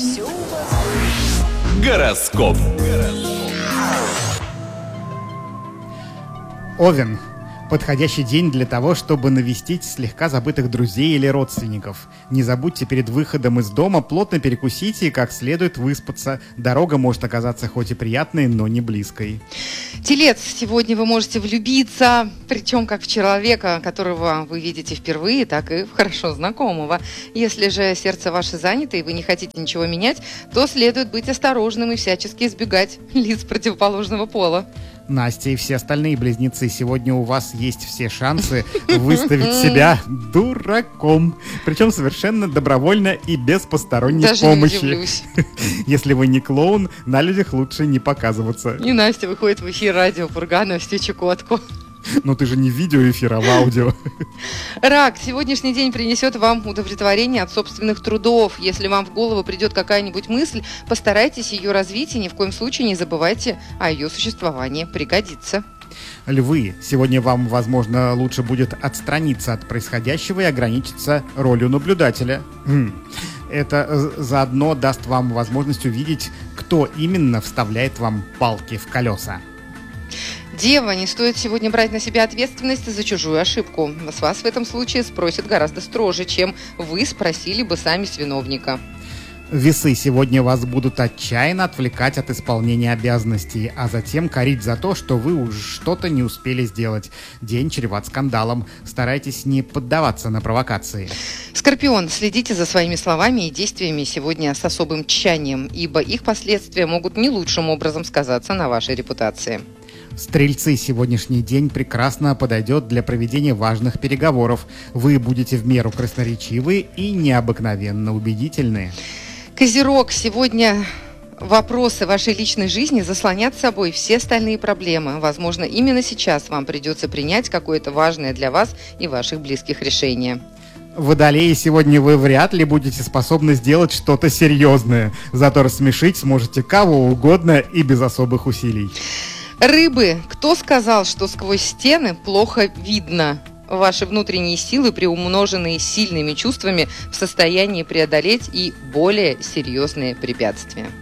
Гороскоп. Овен. Подходящий день для того, чтобы навестить слегка забытых друзей или родственников. Не забудьте перед выходом из дома плотно перекусить и как следует выспаться. Дорога может оказаться хоть и приятной, но не близкой. Телец, сегодня вы можете влюбиться, причем как в человека, которого вы видите впервые, так и в хорошо знакомого. Если же сердце ваше занято и вы не хотите ничего менять, то следует быть осторожным и всячески избегать лиц противоположного пола. Настя и все остальные близнецы, сегодня у вас есть все шансы выставить себя дураком. Причем совершенно добровольно и без посторонней Даже помощи. не удивлюсь. Если вы не клоун, на людях лучше не показываться. И Настя выходит в эфир радио Пургана в Чукотку. Но ты же не в видеоэфир, а в аудио. Рак, сегодняшний день принесет вам удовлетворение от собственных трудов. Если вам в голову придет какая-нибудь мысль, постарайтесь ее развить и ни в коем случае не забывайте о ее существовании. Пригодится. Львы, сегодня вам, возможно, лучше будет отстраниться от происходящего и ограничиться ролью наблюдателя. Это заодно даст вам возможность увидеть, кто именно вставляет вам палки в колеса. Дева, не стоит сегодня брать на себя ответственность за чужую ошибку. С вас в этом случае спросят гораздо строже, чем вы спросили бы сами с виновника. Весы, сегодня вас будут отчаянно отвлекать от исполнения обязанностей, а затем корить за то, что вы уж что-то не успели сделать. День чреват скандалом. Старайтесь не поддаваться на провокации. Скорпион, следите за своими словами и действиями сегодня с особым тщанием, ибо их последствия могут не лучшим образом сказаться на вашей репутации. Стрельцы, сегодняшний день прекрасно подойдет для проведения важных переговоров. Вы будете в меру красноречивы и необыкновенно убедительны. Козерог, сегодня вопросы вашей личной жизни заслонят собой все остальные проблемы. Возможно, именно сейчас вам придется принять какое-то важное для вас и ваших близких решение. Водолеи, сегодня вы вряд ли будете способны сделать что-то серьезное. Зато рассмешить сможете кого угодно и без особых усилий. Рыбы, кто сказал, что сквозь стены плохо видно? Ваши внутренние силы, приумноженные сильными чувствами, в состоянии преодолеть и более серьезные препятствия.